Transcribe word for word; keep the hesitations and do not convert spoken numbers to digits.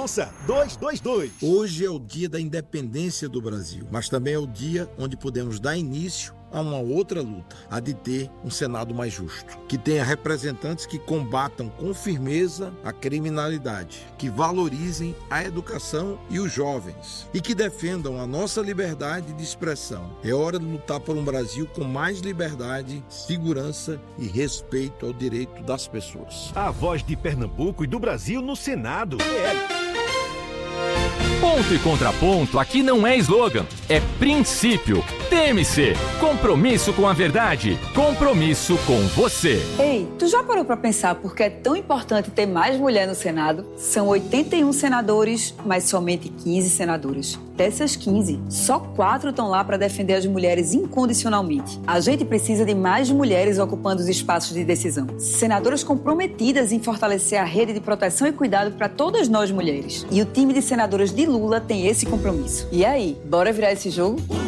Ouça dois dois dois. Hoje é o dia da independência do Brasil, mas também é o dia onde podemos dar início a uma outra luta, a de ter um Senado mais justo, que tenha representantes que combatam com firmeza a criminalidade, que valorizem a educação e os jovens e que defendam a nossa liberdade de expressão. É hora de lutar por um Brasil com mais liberdade, segurança e respeito ao direito das pessoas. A voz de Pernambuco e do Brasil no Senado. É. Ponto e contraponto aqui não é slogan, é princípio. T M C, compromisso com a verdade, compromisso com você. Ei, tu já parou pra pensar por que é tão importante ter mais mulher no Senado? São oitenta e um senadores, mas somente quinze senadoras. Dessas quinze, só quatro estão lá para defender as mulheres incondicionalmente. A gente precisa de mais mulheres ocupando os espaços de decisão. Senadoras comprometidas em fortalecer a rede de proteção e cuidado para todas nós mulheres. E o time de senadoras de Lula tem esse compromisso. E aí, bora virar esse jogo?